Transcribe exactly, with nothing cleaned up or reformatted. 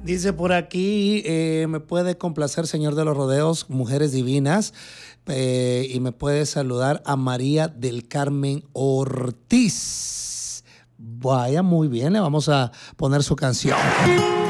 Dice por aquí, eh, me puede complacer, señor de los rodeos, mujeres divinas, eh, y me puede saludar a María del Carmen Ortiz. Vaya, muy bien, le vamos a poner su canción.